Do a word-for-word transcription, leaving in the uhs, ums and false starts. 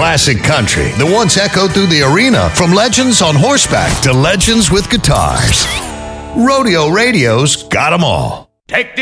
classic country that once echoed through the arena, from legends on horseback to legends with guitars. Rodeo Radio's got them all. Take this.